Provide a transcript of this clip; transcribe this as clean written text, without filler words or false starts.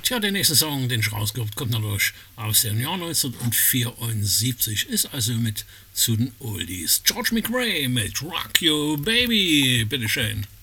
Tja, der nächste Song, den ich rausgeholt, kommt natürlich aus dem Jahr 1974, ist also mit zu den Oldies. George McRae mit Rock You Baby, bitteschön.